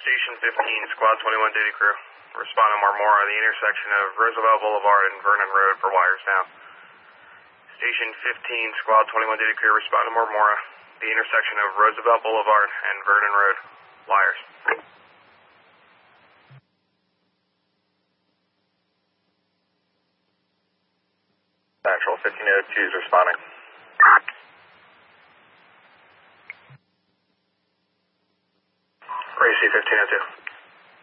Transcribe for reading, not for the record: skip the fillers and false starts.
Station 15, Squad 21 duty crew. Respond to Marmora, the intersection of Roosevelt Boulevard and Vernon Road for wires down. Station 15, Squad 21 duty crew. Respond to Marmora, the intersection of Roosevelt Boulevard and Vernon Road. Wires. Central 1502 is responding. Racy 1502.